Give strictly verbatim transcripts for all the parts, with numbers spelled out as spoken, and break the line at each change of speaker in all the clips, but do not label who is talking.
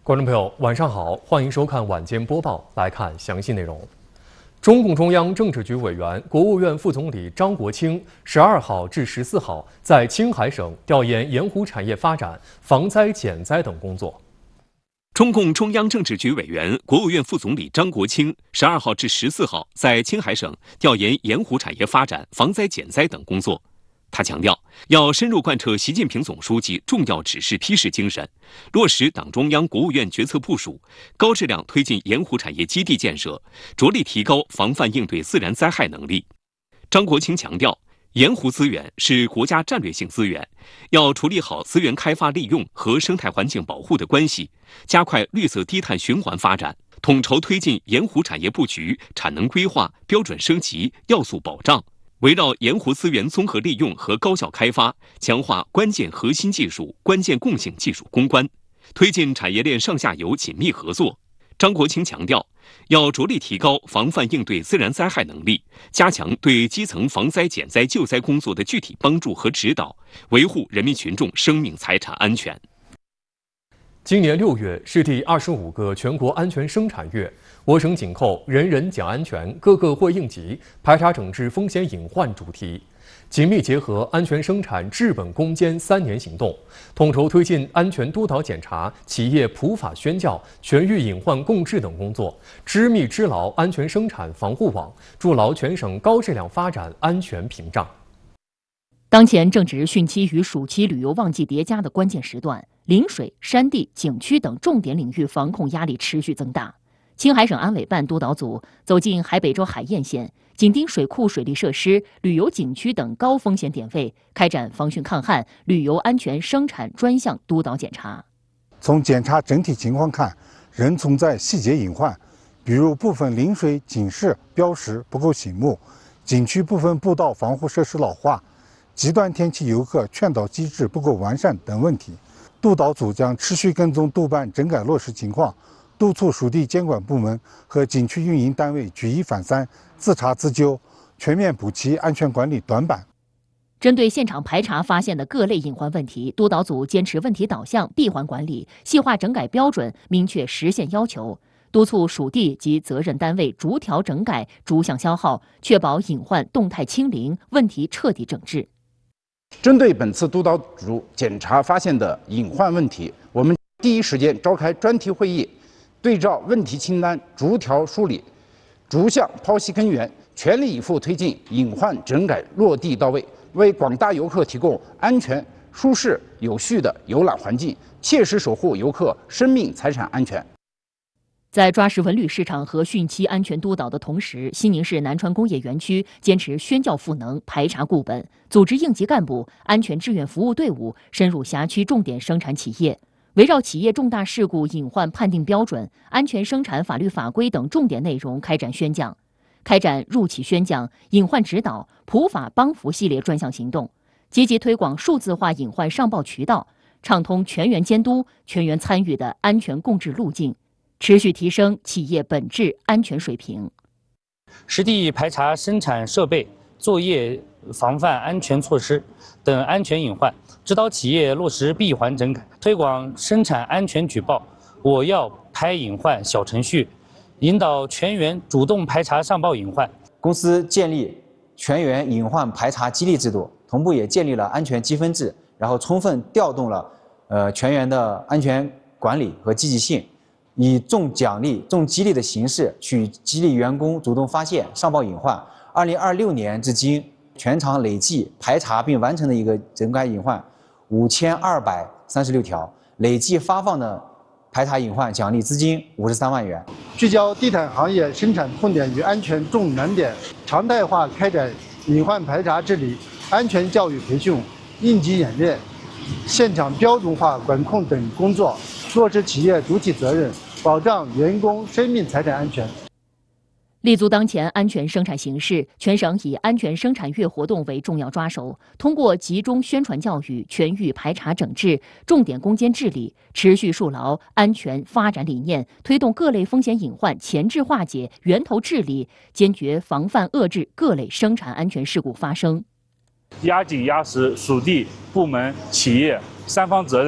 观众朋友，晚上好，欢迎收看晚间播报。来看详细内容。中共中央政治局委员、国务院副总理张国清十二号至十四号在青海省调研盐湖产业发展、防灾减灾等工作。
中共中央政治局委员、国务院副总理张国清十二号至十四号在青海省调研盐湖产业发展、防灾减灾等工作。他强调，要深入贯彻习近平总书记重要指示批示精神，落实党中央、国务院决策部署，高质量推进盐湖产业基地建设，着力提高防范应对自然灾害能力。张国清强调，盐湖资源是国家战略性资源，要处理好资源开发利用和生态环境保护的关系，加快绿色低碳循环发展，统筹推进盐湖产业布局、产能规划、标准升级、要素保障。围绕盐湖资源综合利用和高效开发，强化关键核心技术、关键共性技术攻关，推进产业链上下游紧密合作。张国清强调，要着力提高防范应对自然灾害能力，加强对基层防灾减灾救灾工作的具体帮助和指导，维护人民群众生命财产安全。
今年六月是第二十五个全国安全生产月，我省紧扣“人人讲安全，个个会应急”排查整治风险隐患主题，紧密结合安全生产治本攻坚三年行动，统筹推进安全督导检查、企业普法宣教、全域隐患共治等工作，织密织牢安全生产防护网，筑牢全省高质量发展安全屏障。
当前正值汛期与暑期旅游旺季叠加的关键时段，临水、山地、景区等重点领域防控压力持续增大。青海省安委办督导组走进海北州海晏县，紧盯水库、水利设施、旅游景区等高风险点位，开展防汛抗旱、旅游安全生产专项督导检查。
从检查整体情况看，仍存在细节隐患，比如部分临水警示标识不够醒目，景区部分步道防护设施老化，极端天气游客劝导机制不够完善等问题。督导组将持续跟踪督办整改落实情况，督促属地监管部门和景区运营单位举一反三，自查自纠，全面补齐安全管理短板。
针对现场排查发现的各类隐患问题，督导组坚持问题导向、闭环管理，细化整改标准，明确实现要求，督促属地及责任单位逐条整改、逐项消耗，确保隐患动态清零，问题彻底整治。
针对本次督导组检查发现的隐患问题，我们第一时间召开专题会议，对照问题清单逐条梳理，逐项剖析根源，全力以赴推进隐患整改落地到位，为广大游客提供安全、舒适、有序的游览环境，切实守护游客生命财产安全。
在抓实文旅市场和汛期安全督导的同时，西宁市南川工业园区坚持宣教赋能、排查固本，组织应急干部、安全志愿服务队伍深入辖区重点生产企业，围绕企业重大事故隐患判定标准、安全生产法律法规等重点内容开展宣讲，开展入企宣讲、隐患指导、普法帮扶系列专项行动，积极推广数字化隐患上报渠道，畅通全员监督、全员参与的安全共治路径，持续提升企业本质安全水平。
实地排查生产设备、作业防范安全措施等安全隐患，指导企业落实闭环整改，推广生产安全举报、我要拍隐患小程序，引导全员主动排查上报隐患。
公司建立全员隐患排查激励制度，同步也建立了安全积分制，然后充分调动了呃全员的安全管理和积极性，以重奖励、重激励的形式去激励员工主动发现、上报隐患。二零二六年至今，全场累计排查并完成的一个整改隐患五千二百三十六条，累计发放的排查隐患奖励资金五十三万元。
聚焦地毯行业生产痛点与安全重难点，常态化开展隐患排查治理、安全教育培训、应急演练、现场标准化管控等工作，落实企业主体责任，保障员工生命财产安全。
立足当前安全生产形势，全省以安全生产月活动为重要抓手，通过集中宣传教育、全域排查整治、重点攻坚治理，持续树牢安全发展理念，推动各类风险隐患前置化解、源头治理，坚决防范遏制各类生产安全事故发生。
压紧压实属地部门、企业三方责任，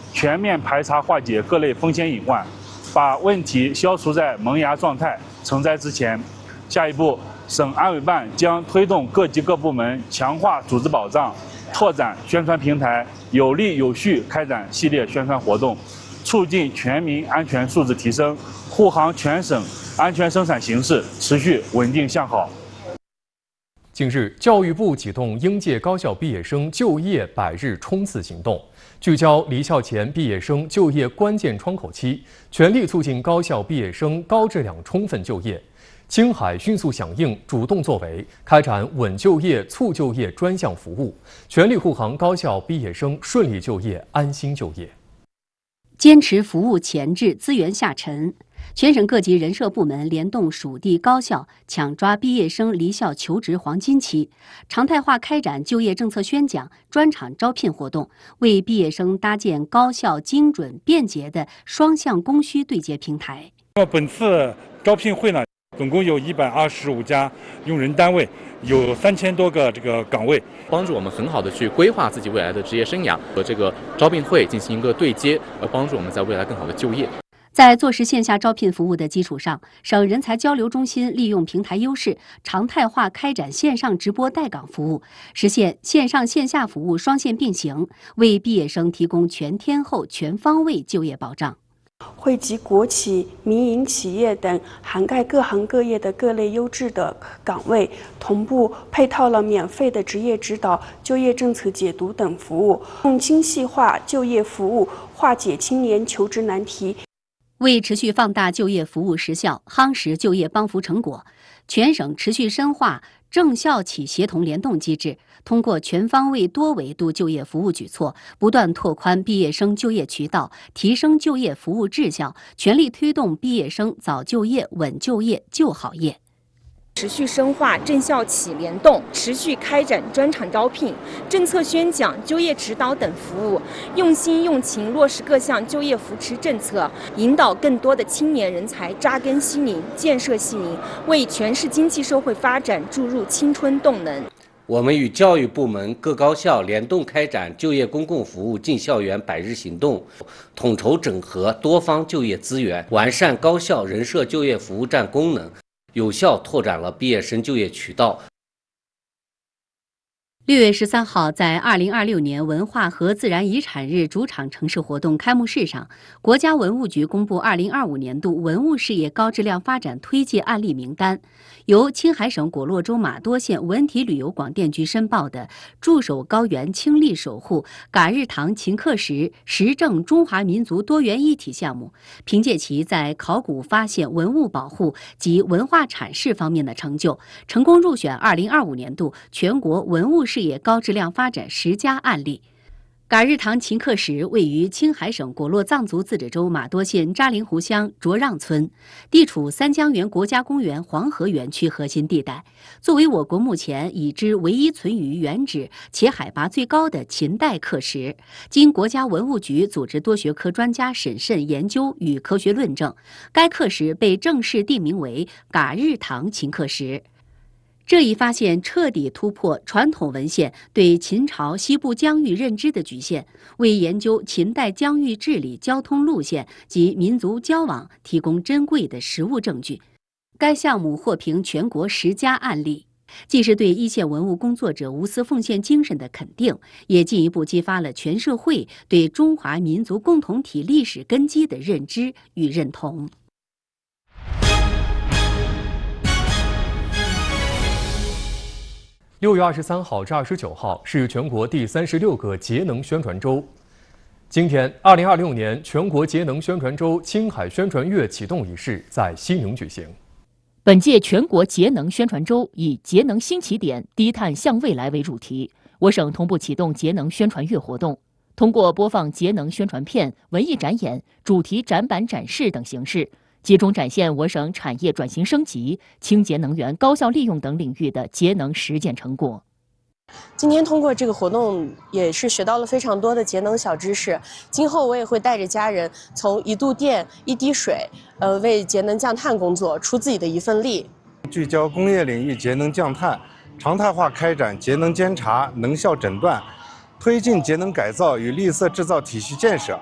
全面排查化解各类风险隐患，把问题消除在萌芽状态、成灾之前。下一步，省安委办将推动各级各部门强化组织保障，拓展宣传平台，有力有序开展系列宣传活动，促进全民安全素质提升，护航全省安全生产形势持续稳定向好。
近日，教育部启动应届高校毕业生就业百日冲刺行动，聚焦离校前毕业生就业关键窗口期，全力促进高校毕业生高质量充分就业。青海迅速响应，主动作为，开展稳就业、促就业专项服务，全力护航高校毕业生顺利就业、安心就业。
坚持服务前置、资源下沉。全省各级人社部门联动属地高校，抢抓毕业生离校求职黄金期，常态化开展就业政策宣讲、专场招聘活动，为毕业生搭建高效、精准、便捷的双向供需对接平台。
那么本次招聘会呢，总共有一百二十五家用人单位，有三千多个这个岗位，
帮助我们很好的去规划自己未来的职业生涯，和这个招聘会进行一个对接，而帮助我们在未来更好的就业。
在坐实线下招聘服务的基础上，省人才交流中心利用平台优势，常态化开展线上直播带岗服务，实现线上线下服务双线并行，为毕业生提供全天候、全方位就业保障。
汇集国企、民营企业等涵盖各行各业的各类优质的岗位，同步配套了免费的职业指导、就业政策解读等服务，用精细化就业服务化解青年求职难题。
为持续放大就业服务实效，夯实就业帮扶成果，全省持续深化政校企协同联动机制，通过全方位多维度就业服务举措，不断拓宽毕业生就业渠道，提升就业服务质效，全力推动毕业生早就业、稳就业、就好业。
持续深化政校企联动，持续开展专场招聘、政策宣讲、就业指导等服务，用心用情落实各项就业扶持政策，引导更多的青年人才扎根西宁、建设西宁，为全市经济社会发展注入青春动能。
我们与教育部门各高校联动开展就业公共服务进校园百日行动，统筹整合多方就业资源，完善高校人社就业服务站功能，有效拓展了毕业生就业渠道。
六月十三号，在二零二六年文化和自然遗产日主场城市活动开幕式上，国家文物局公布二零二五年度文物事业高质量发展推介案例名单。由青海省果洛州玛多县文体旅游广电局申报的驻守高原倾力守护嘎日堂秦克石实证中华民族多元一体项目，凭借其在考古发现、文物保护及文化阐释方面的成就，成功入选二零二五年度全国文物事业高质量发展十佳案例。嘎日堂秦克石位于青海省果洛藏族自治州玛多县扎陵湖乡卓让村，地处三江源国家公园黄河园区核心地带，作为我国目前已知唯一存于原址且海拔最高的秦代刻石，经国家文物局组织多学科专家审慎研究与科学论证，该刻石被正式定名为嘎日堂秦克石。这一发现彻底突破传统文献对秦朝西部疆域认知的局限，为研究秦代疆域治理、交通路线及民族交往提供珍贵的实物证据。该项目获评全国十佳案例，既是对一线文物工作者无私奉献精神的肯定，也进一步激发了全社会对中华民族共同体历史根基的认知与认同。
六月二十三号至二十九号是全国第三十六个节能宣传周。今天，二零二六年全国节能宣传周青海宣传月启动仪式在西宁举行。
本届全国节能宣传周以“节能新起点，低碳向未来”为主题，我省同步启动节能宣传月活动，通过播放节能宣传片、文艺展演、主题展板展示等形式，集中展现我省产业转型升级、清洁能源高效利用等领域的节能实践成果。
今天通过这个活动，也是学到了非常多的节能小知识。今后我也会带着家人从一度电、一滴水，呃，为节能降碳工作出自己的一份力。
聚焦工业领域节能降碳，常态化开展节能监察、能效诊断，推进节能改造与绿色制造体系建设，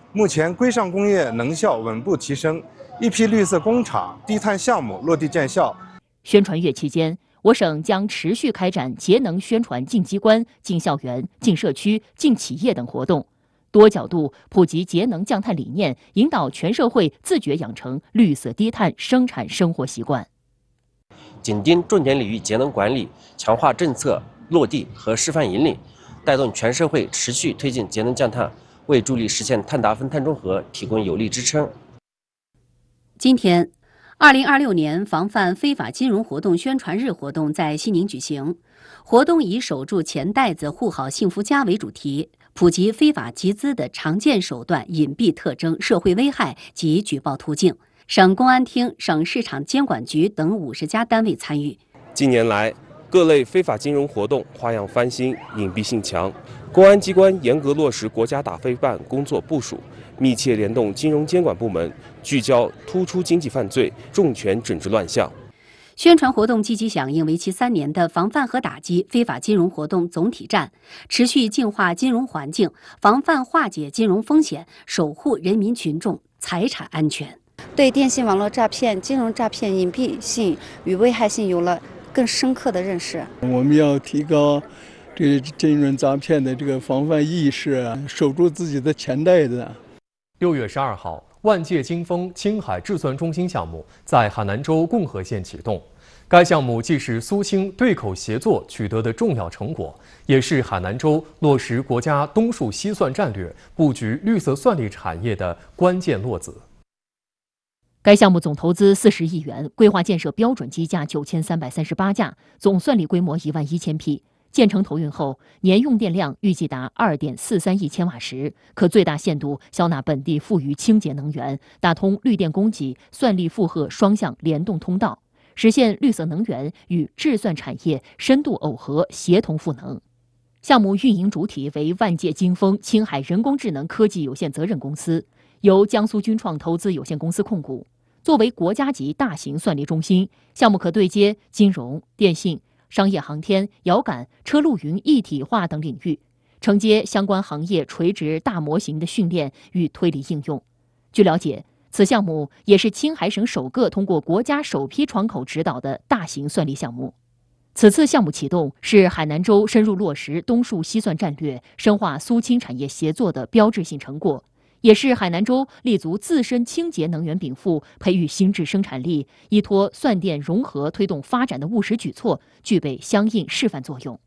目前硅上工业能效稳步提升，一批绿色工厂、低碳项目落地见效。
宣传月期间，我省将持续开展节能宣传进机关、进校园、进社区、进企业等活动，多角度普及节能降碳理念，引导全社会自觉养成绿色低碳生产生活习惯。
紧盯重点领域节能管理，强化政策落地和示范引领，带动全社会持续推进节能降碳，为助力实现碳达峰、碳中和提供有力支撑。
今天，二零二六年防范非法金融活动宣传日活动在西宁举行。活动以“守住钱袋子，护好幸福家”为主题，普及非法集资的常见手段、隐蔽特征、社会危害及举报途径。省公安厅、省市场监管局等五十家单位参与。
近年来，各类非法金融活动花样翻新，隐蔽性强。公安机关严格落实国家打非办工作部署，密切联动金融监管部门，聚焦突出经济犯罪，重拳整治乱象。
宣传活动积极响应为期三年的防范和打击非法金融活动总体战，持续净化金融环境，防范化解金融风险，守护人民群众财产安全。
对电信网络诈骗、金融诈骗隐蔽性与危害性有了更深刻的认识。
我们要提高这个金融诈骗的这个防范意识，守住自己的钱袋子。
六月十二号，万界金丰青海智算中心项目在海南州共和县启动。该项目既是苏青对口协作取得的重要成果，也是海南州落实国家东数西算战略、布局绿色算力产业的关键落子。
该项目总投资四十亿元，规划建设标准机架九千三百三十八架，总算力规模一万一千匹。建成投运后，年用电量预计达二点四三亿千瓦时，可最大限度消纳本地富余清洁能源，打通绿电供给、算力负荷双向联动通道，实现绿色能源与智算产业深度耦合、协同赋能。项目运营主体为万界金丰青海人工智能科技有限责任公司，由江苏军创投资有限公司控股。作为国家级大型算力中心，项目可对接金融、电信、商业航天、遥感、车路云一体化等领域，承接相关行业垂直大模型的训练与推理应用。据了解，此项目也是青海省首个通过国家首批窗口指导的大型算力项目。此次项目启动是海南州深入落实东数西算战略、深化苏青产业协作的标志性成果，也是海南州立足自身清洁能源禀赋、培育新质生产力、依托算电融合推动发展的务实举措，具备相应示范作用。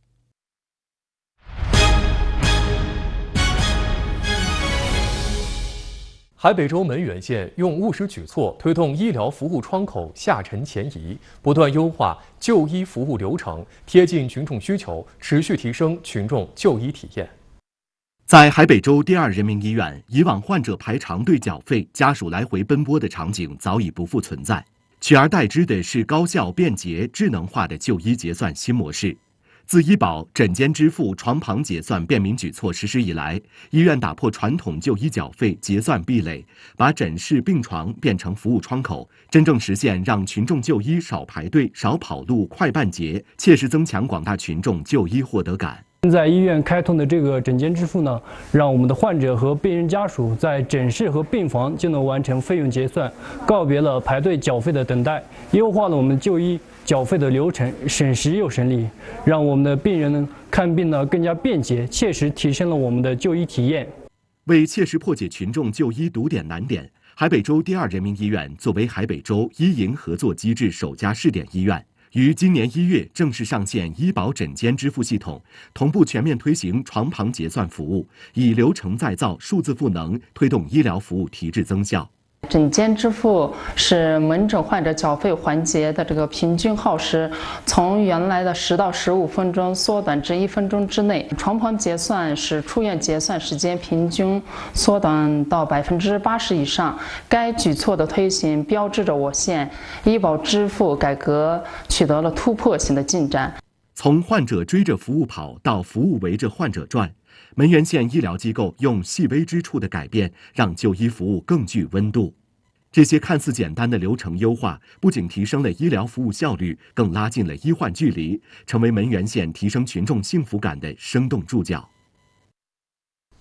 海北州门源县用务实举措推动医疗服务窗口下沉前移，不断优化就医服务流程，贴近群众需求，持续提升群众就医体验。
在海北州第二人民医院，以往患者排长队缴费、家属来回奔波的场景早已不复存在，取而代之的是高效、便捷、智能化的就医结算新模式。自医保、诊间支付、床旁结算便民举措实施以来，医院打破传统就医缴费结算壁垒，把诊室、病床变成服务窗口，真正实现让群众就医少排队、少跑路、快办结，切实增强广大群众就医获得感。
现在医院开通的这个诊间支付呢，让我们的患者和病人家属在诊室和病房就能完成费用结算，告别了排队缴费的等待，优化了我们就医缴费的流程，省时又省力，让我们的病人呢看病呢更加便捷，切实提升了我们的就医体验。
为切实破解群众就医堵点难点，海北州第二人民医院作为海北州医银合作机制首家试点医院，于今年一月正式上线医保诊间支付系统，同步全面推行床旁结算服务，以流程再造、数字赋能推动医疗服务提质增效。
诊间支付使门诊患者缴费环节的这个平均耗时从原来的十到十五分钟缩短至一分钟之内。床旁结算使出院结算时间平均缩短到百分之八十以上。该举措的推行标志着我县医保支付改革取得了突破性的进展。
从患者追着服务跑到服务围着患者转，门源县医疗机构用细微之处的改变，让就医服务更具温度。这些看似简单的流程优化，不仅提升了医疗服务效率，更拉近了医患距离，成为门源县提升群众幸福感的生动注脚。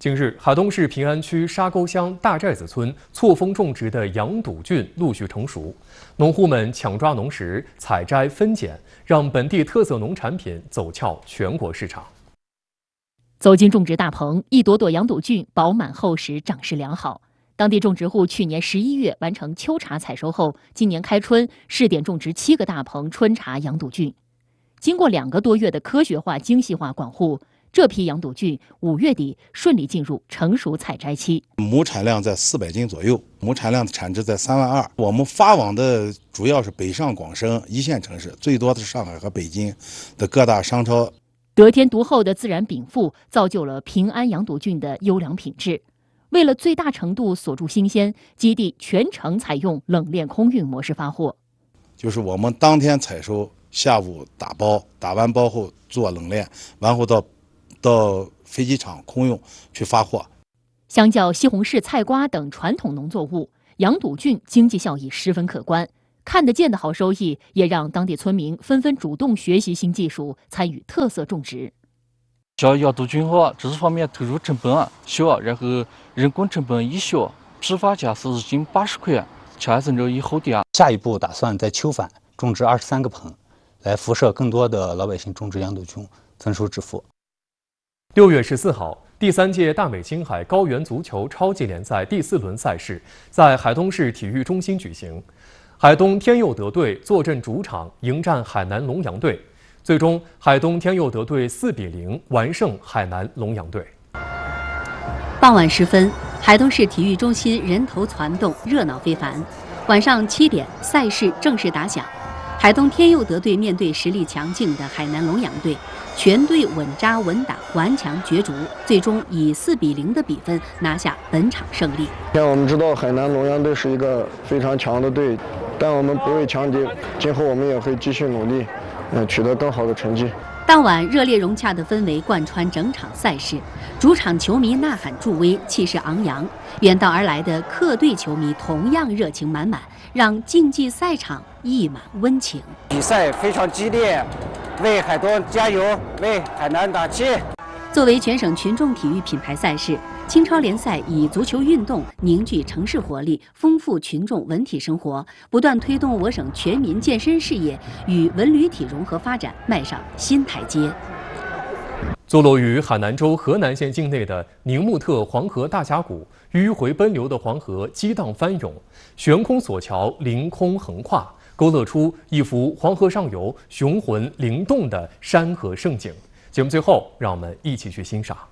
近日，海东市平安区沙沟乡大寨子村错峰种植的洋赌菌陆续成熟，农户们抢抓农时采摘分拣，让本地特色农产品走俏全国市场。
走进种植大棚，一朵朵洋赌菌饱满厚实，长势良好。当地种植户去年十一月完成秋茶采收后，今年开春试点种植七个大棚春茶洋赌菌。经过两个多月的科学化、精细化管护，这批洋赌菌五月底顺利进入成熟采摘期。
亩产量在四百斤左右，亩产量的产值在三万二。我们发往的主要是北上广深一线城市，最多的是上海和北京的各大商超。
得天独厚的自然禀赋，造就了平安洋赌菌的优良品质。为了最大程度锁住新鲜，基地全程采用冷链空运模式发货。
就是我们当天采收，下午打包，打完包后做冷链，完后到到飞机场空运去发货。
相较西红柿、菜瓜等传统农作物，洋赌菌经济效益十分可观。看得见的好收益，也让当地村民纷纷主动学习新技术，参与特色种植。
像洋赌菌话，这方面投入成本小，然后人工成本也小，批发价是一斤八十块，吃生肉以后的。
下一步打算在秋返种植二十三个棚，来辐射更多的老百姓种植洋赌菌，增收致富。
六月十四号，第三届大美青海高原足球超级联赛第四轮赛事在海东市体育中心举行。海东天佑德队坐镇主场迎战海南龙阳队，最终海东天佑德队四比零完胜海南龙阳队。
傍晚时分，海东市体育中心人头攒动，热闹非凡。晚上七点，赛事正式打响。海东天佑德队面对实力强劲的海南龙阳队，全队稳扎稳打，顽强角逐，最终以四比零的比分拿下本场胜利。
现在我们知道海南龙阳队是一个非常强的队，但我们不畏强敌，今后我们也会继续努力，嗯，取得更好的成绩。
当晚热烈融洽的氛围贯穿整场赛事，主场球迷呐喊助威，气势昂扬；远道而来的客队球迷同样热情满满，让竞技赛场溢满温情。
比赛非常激烈，为海东加油，为海南打气。
作为全省群众体育品牌赛事，青超联赛以足球运动凝聚城市活力，丰富群众文体生活，不断推动我省全民健身事业与文旅体融合发展迈上新台阶。
坐落于海南州河南县境内的宁木特黄河大峡谷，迂回奔流的黄河激荡翻涌，悬空索桥凌空横跨，勾勒出一幅黄河上游雄浑灵动的山河盛景。节目最后，让我们一起去欣赏。